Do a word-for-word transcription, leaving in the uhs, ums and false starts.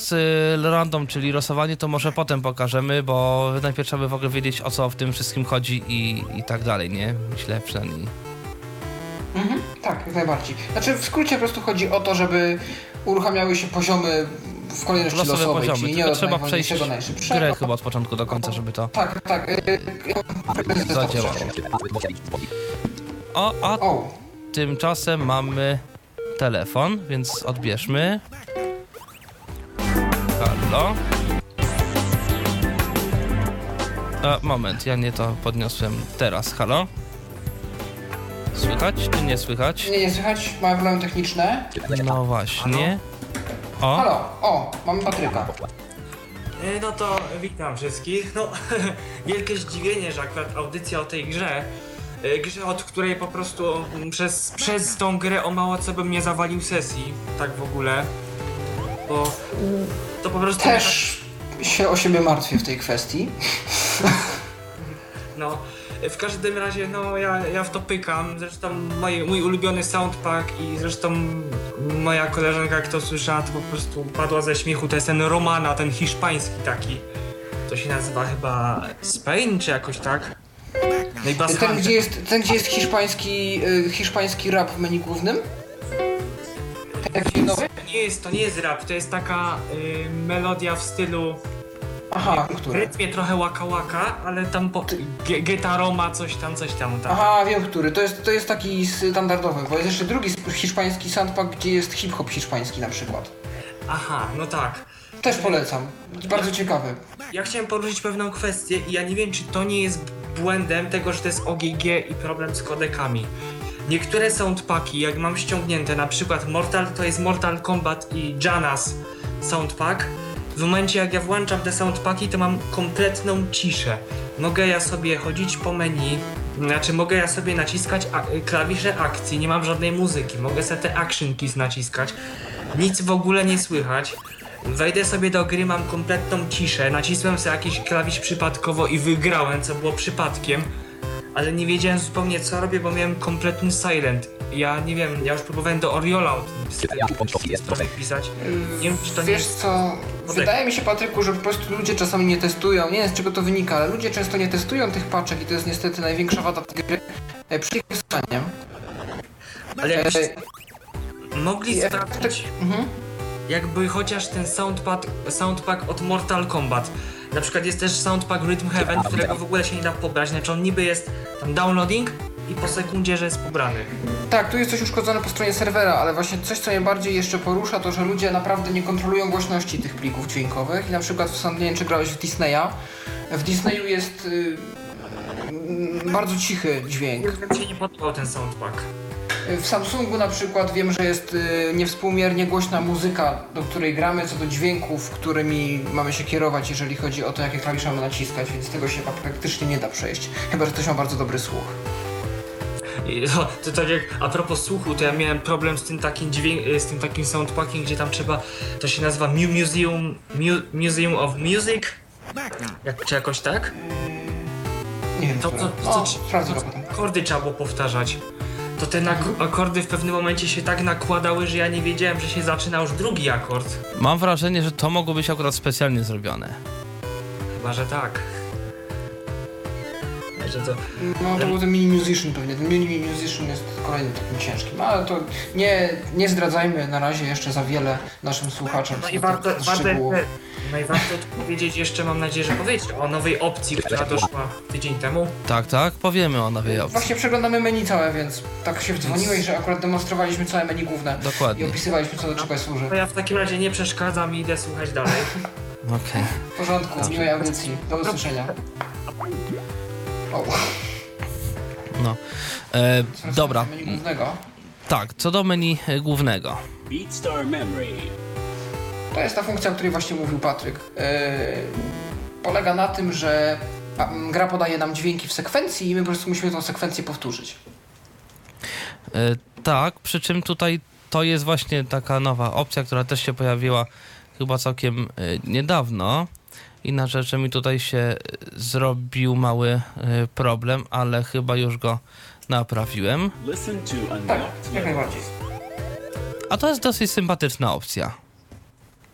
z y, random, czyli losowanie, to może potem pokażemy, bo najpierw trzeba by w ogóle wiedzieć, o co w tym wszystkim chodzi i, i tak dalej, nie? Myślę przynajmniej. Mhm, tak, jak najbardziej. Znaczy w skrócie po prostu chodzi o to, żeby uruchamiały się poziomy w kolejności Losowe losowej, poziomy, czyli nie tylko od trzeba przejść najważniejszego, grę chyba od początku do końca, żeby to Tak, tak. Yy, zadziałało. O, a O, tymczasem mamy telefon, więc odbierzmy. Halo? A, moment, ja nie to podniosłem teraz. Halo? Słychać czy nie słychać? nie, nie słychać, mamy problemy techniczne. No właśnie. O, Halo, o, mamy Patryka. E, No to witam wszystkich. No, wielkie zdziwienie, że akurat audycja o tej grze, e, grze, od której po prostu mm, przez, przez tą grę o mało co bym nie zawalił sesji, tak w ogóle, bo to po prostu... Też się o siebie martwię w tej kwestii. No, w każdym razie, no ja, ja w to pykam, zresztą mój, mój ulubiony soundpack i zresztą moja koleżanka, jak to słyszała, to po prostu padła ze śmiechu, to jest ten Romana, ten hiszpański taki, to się nazywa chyba Spain, czy jakoś tak? No i Bass Ten, Hunter. gdzie jest, ten, gdzie jest hiszpański, y, hiszpański rap w menu głównym? Taki nowy? To nie jest, to nie jest rap, to jest taka y, melodia w stylu, Aha, w który? rytmie trochę waka waka, ale tam po, ge, Geta Roma, coś tam, coś tam, tak. Aha, wiem który. To jest, to jest taki standardowy, bo jest jeszcze drugi hiszpański soundpack, gdzie jest hip-hop hiszpański na przykład. Aha, no tak. Też polecam. Bardzo ciekawy. Ja chciałem poruszyć pewną kwestię i ja nie wiem, czy to nie jest błędem tego, że to jest O G G i problem z kodekami. Niektóre soundpacki, jak mam ściągnięte, na przykład Mortal, to jest Mortal Kombat i Janas soundpack. W momencie jak ja włączam te soundpacki, to mam kompletną ciszę. Mogę ja sobie chodzić po menu, znaczy mogę ja sobie naciskać a- klawisze akcji, nie mam żadnej muzyki. Mogę sobie te action keys naciskać, nic w ogóle nie słychać. Wejdę sobie do gry, mam kompletną ciszę, nacisłem sobie jakiś klawisz przypadkowo i wygrałem, co było przypadkiem, ale nie wiedziałem zupełnie co robię, bo miałem kompletny silent. Ja nie wiem, ja już próbowałem do Oriola pisać. Nie wiem, czy to nie Wiesz jest... co, wydaje mi się, Patryku, że po prostu ludzie czasami nie testują, nie wiem z czego to wynika, ale ludzie często nie testują tych paczek i to jest niestety największa wada tej gry e, przy ich testowaniu. Ale jakbyś E, mogli i- sprawdzić, mhm. jakby chociaż ten soundpad, soundpack od Mortal Kombat. Na przykład jest też soundpack Rhythm Heaven, którego w ogóle się nie da pobrać, znaczy on niby jest tam downloading i po sekundzie, że jest pobrany. Tak, tu jest coś uszkodzone po stronie serwera, ale właśnie coś, co mnie bardziej jeszcze porusza, to że ludzie naprawdę nie kontrolują głośności tych plików dźwiękowych i na przykład w San, nie wiem, czy grałeś w Disneya. W Disneyu jest y, mm, bardzo cichy dźwięk. Nigdy mi się nie podobał ten soundpack. W Samsungu na przykład wiem, że jest y, niewspółmiernie głośna muzyka, do której gramy, co do dźwięków, którymi mamy się kierować, jeżeli chodzi o to, jakie klawisze mamy naciskać, więc tego się praktycznie nie da przejść. Chyba że ktoś ma bardzo dobry słuch. I, no, to tak jak a propos słuchu, to ja miałem problem z tym takim dźwięk, z tym takim soundpackiem, gdzie tam trzeba, to się nazywa Mu Museum, Mu, Museum of Music, jak, czy jakoś tak? Nie wiem, To, co, to, o, to, sprawdzę go potem. akordy trzeba było powtarzać. To te nak- akordy w pewnym momencie się tak nakładały, że ja nie wiedziałem, że się zaczyna już drugi akord. mam wrażenie, że to mogło być akurat specjalnie zrobione. Chyba, że tak. Że to... No to był ten mini musician pewnie, ten mini musician jest kolejnym takim ciężkim, ale to nie, nie zdradzajmy na razie jeszcze za wiele naszym słuchaczom. No co i do warto, tych warto, szczegółów. no i warto tu powiedzieć jeszcze, mam nadzieję, że powiedzieć o nowej opcji, która doszła tydzień temu. Tak, tak, powiemy o nowej opcji. Właśnie przeglądamy menu całe, więc tak się wdzwoniłeś, że akurat demonstrowaliśmy całe menu główne Dokładnie. i opisywaliśmy, co do czego służy. To ja w takim razie nie przeszkadzam i idę słuchać dalej. Okej. W porządku, miłej audycji, do usłyszenia. O, No. E, wracamy dobra, do menu głównego. tak, co do menu e, głównego. BeatStar Memory. To jest ta funkcja, o której właśnie mówił Patryk. Yy, polega na tym, że a, m, gra podaje nam dźwięki w sekwencji i my po prostu musimy tą sekwencję powtórzyć. E, tak, przy czym tutaj to jest właśnie taka nowa opcja, która też się pojawiła chyba całkiem e, niedawno. I na rzeczy mi tutaj się e, zrobił mały e, problem, ale chyba już go naprawiłem. Listen to Tak, unlocked jak najbardziej. A to jest dosyć sympatyczna opcja.